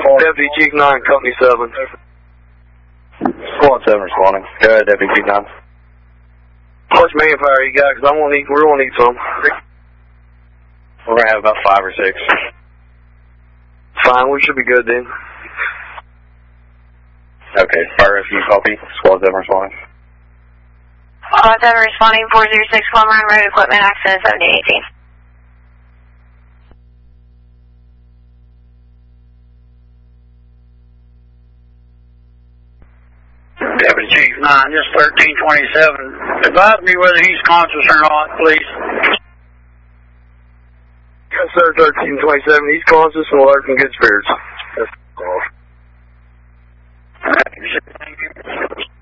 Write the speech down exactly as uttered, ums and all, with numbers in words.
Deputy Chief nine, Company seven. Squad seven responding. Go ahead, Deputy Chief nine. How much manpower you got? Because I'm gonna need, we're gonna need some. We're gonna have about five or six. Fine, we should be good then. Okay, fire rescue copy. Squad seven responding. Squad seven responding, four zero six Plum Run Road, equipment accident seventy eighteen. Deputy Chief nine, just thirteen twenty-seven. Advise me whether he's conscious or not, please. Yes, sir, thirteen twenty-seven. He's conscious and alert and good spirits. That's all. All right, thank you.